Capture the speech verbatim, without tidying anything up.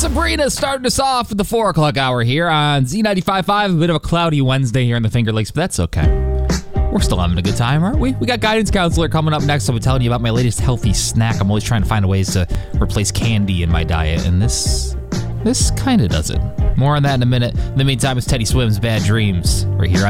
Sabrina starting us off at the four o'clock hour here on Z ninety-five point five. A bit of a cloudy Wednesday here in the Finger Lakes, but that's okay. We're still having a good time, aren't we? We got Guidance Counselor coming up next. I'll be telling you about my latest healthy snack. I'm always trying to find ways to replace candy in my diet, and this, this kind of does it. More on that in a minute. In the meantime, it's Teddy Swims' Bad Dreams right here on